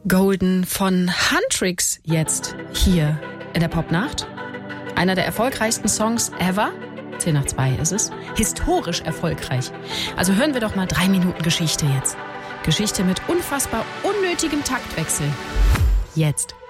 Golden von Huntrix jetzt hier in der Popnacht. Einer der erfolgreichsten Songs ever. 10:02 ist es. Historisch erfolgreich. Also hören wir doch mal 3 Minuten Geschichte jetzt. Geschichte mit unfassbar unnötigem Taktwechsel. Jetzt.